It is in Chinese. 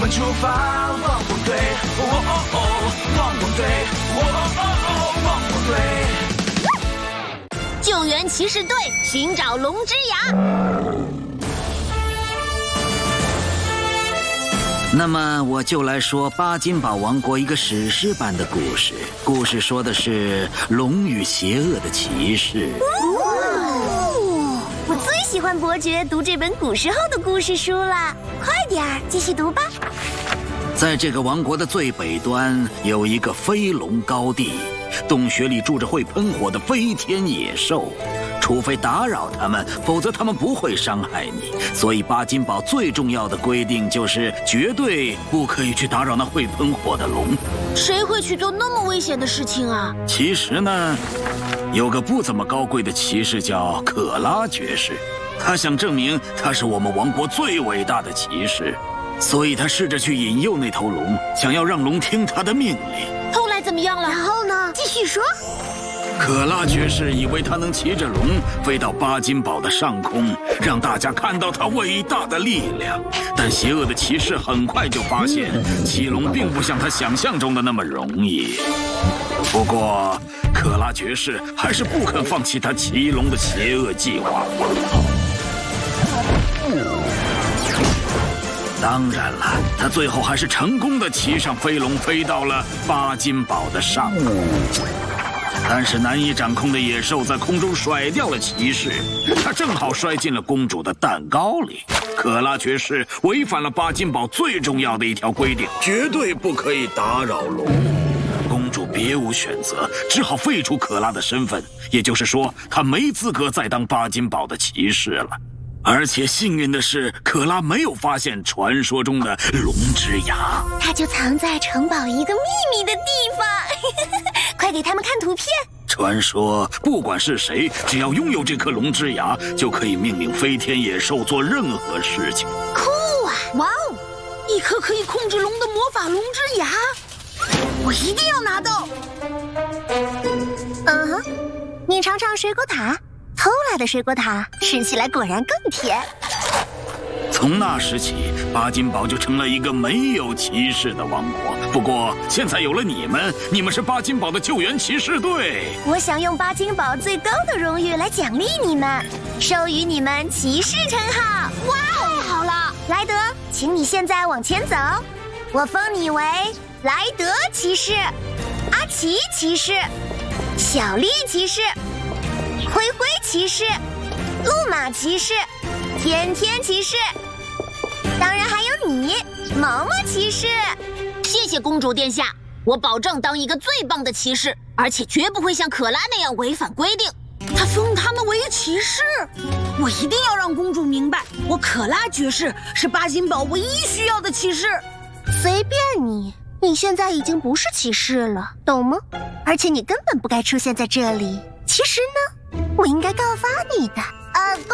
出发，汪汪队，哦哦哦，汪汪队，哦哦哦，汪汪队。 救援骑士队寻找龙之牙。 那么我就来说巴金堡王国一个史诗般的故事。故事说的是龙与邪恶的骑士。 我最喜欢伯爵读这本古时候的故事书了，快点儿继续读吧。 在这个王国的最北端有一个飞龙高地，洞穴里住着会喷火的飞天野兽，除非打扰他们，否则他们不会伤害你。所以巴金堡最重要的规定就是绝对不可以去打扰那会喷火的龙。 谁会去做那么危险的事情啊？ 其实呢，有个不怎么高贵的骑士叫可拉爵士，他想证明他是我们王国最伟大的骑士，所以他试着去引诱那头龙，想要让龙听他的命令。 后来怎么样了？ 然后呢？继续说。 可拉爵士以为他能骑着龙飞到巴金堡的上空，让大家看到他伟大的力量。但邪恶的骑士很快就发现，骑龙并不像他想象中的那么容易。不过，可拉爵士还是不肯放弃他骑龙的邪恶计划。当然了，他最后还是成功的骑上飞龙，飞到了巴金堡的上空。但是难以掌控的野兽在空中甩掉了骑士，他正好摔进了公主的蛋糕里。可拉爵士违反了巴金堡最重要的一条规定，绝对不可以打扰龙。公主别无选择，只好废除可拉的身份，也就是说，她没资格再当巴金堡的骑士了。而且幸运的是，可拉没有发现传说中的龙之牙， 它就藏在城堡一个秘密的地方。快给他们看图片。 传说不管是谁，只要拥有这颗龙之牙，就可以命令飞天野兽做任何事情。 酷啊！ 哇哦，一颗可以控制龙的魔法龙之牙，我一定要拿到。 嗯哼，你尝尝水果塔，偷来的水果塔吃起来果然更甜。 从那时起，巴金堡就成了一个没有骑士的王国。不过现在有了你们，你们是巴金堡的救援骑士队。 我想用巴金堡最高的荣誉来奖励你们，授予你们骑士称号。哇哦， 好了， 莱德，请你现在往前走，我封你为莱德骑士、阿奇骑士、小丽骑士、灰灰骑士、路马骑士、天天骑士，当然还有你，毛毛骑士。 谢谢公主殿下，我保证当一个最棒的骑士，而且绝不会像可拉那样违反规定。他封他们为骑士，我一定要让公主明白，我可拉爵士是巴金堡唯一需要的骑士。 随便你，你现在已经不是骑士了，懂吗？而且你根本不该出现在这里。其实呢，我应该告发你的。